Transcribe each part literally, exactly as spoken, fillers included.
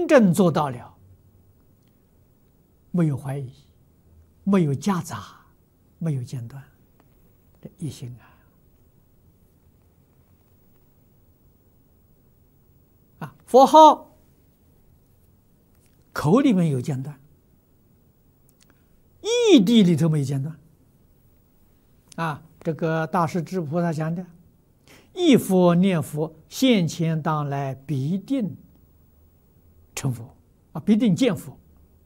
正做到了，没有怀疑，没有夹杂，没有间断，这一心啊！啊，佛号口里面有间断，义谛里头没有间断。啊，这个大势至菩萨讲的，忆佛念佛，现前当来必定成佛啊，必定见佛。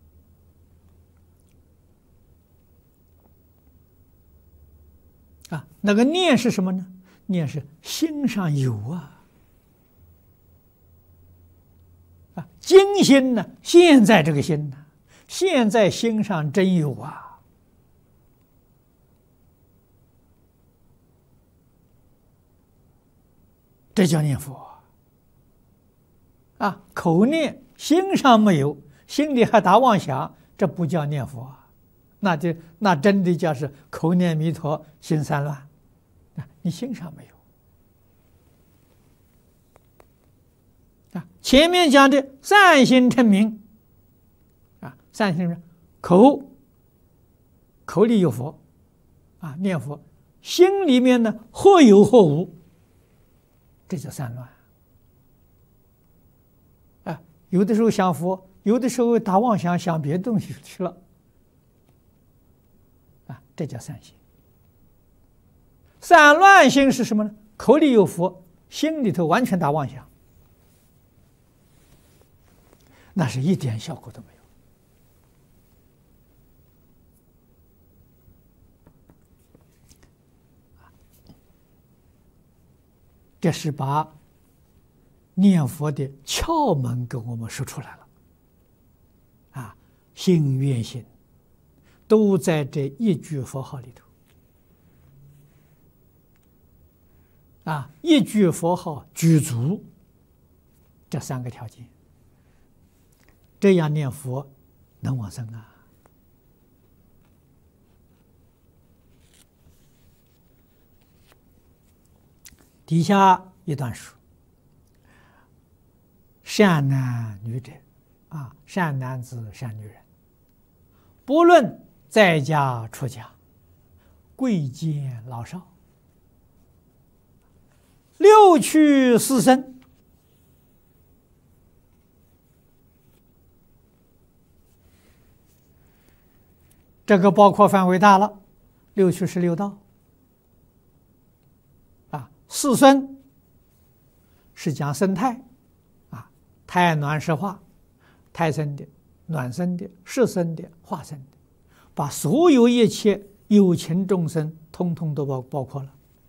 啊，那个念是什么呢？念是心上有啊，啊，今心呢？现在这个心呢？现在心上真有啊。这叫念佛啊！口念心上没有，心里还打妄想，这不叫念佛啊！那就那真的叫是口念弥陀，心散乱啊！你心上没有啊！前面讲的善心称名啊，善心是口口里有佛啊，念佛，心里面呢或有或无。这叫散乱啊！有的时候想佛，有的时候打妄想，想别的东西去了啊！这叫散心。散乱心是什么呢？口里有佛，心里头完全打妄想，那是一点效果都没有。这是把念佛的窍门给我们说出来了，啊，心愿行都在这一句佛号里头，啊，一句佛号具足这三个条件，这样念佛能往生啊。底下一段说：善男女者，啊，善男子、善女人，不论在家出家，贵贱老少，六趣四生，这个包括范围大了。六趣是六道。四生是讲生态啊，胎暖湿化，胎生的、暖生的、湿生的、化生的，把所有一切有情众生通通都包包括了。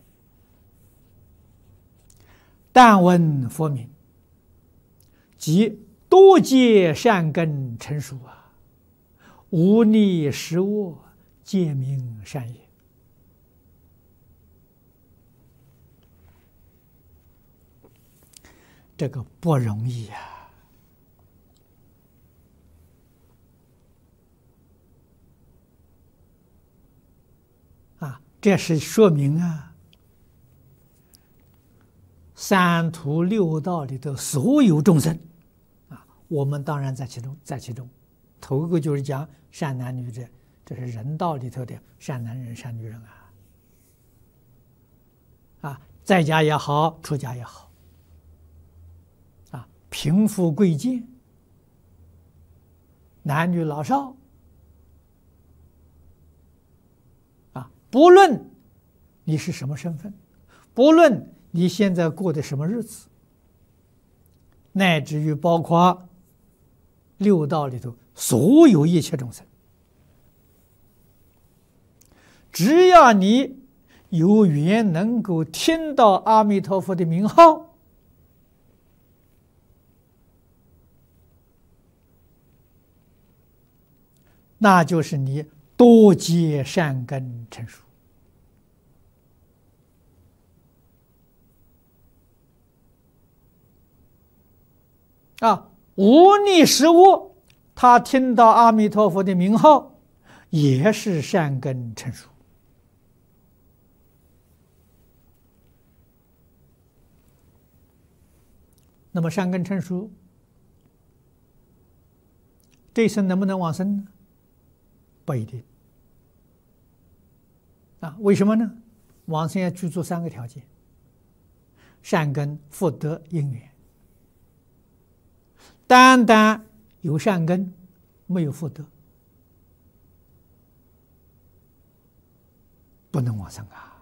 但闻佛名，即多结善根成熟啊，无逆实恶，皆名善也。这个不容易呀！啊，这是说明啊，三途六道里的所有众生啊，我们当然在其中，在其中。头一个就是讲善男女者，这是人道里头的善男人、善女人啊。啊，在家也好，出家也好。贫富贵贱，男女老少，啊，不论你是什么身份，不论你现在过的什么日子，乃至于包括六道里头所有一切众生，只要你有缘能够听到阿弥陀佛的名号，那就是你多结善根成熟啊！无逆实恶，他听到阿弥陀佛的名号，也是善根成熟。那么善根成熟， 这一生能不能往生呢？不一定。啊，为什么呢？往生要具足三个条件：善根、福德、因缘。单单有善根，没有福德，不能往生啊。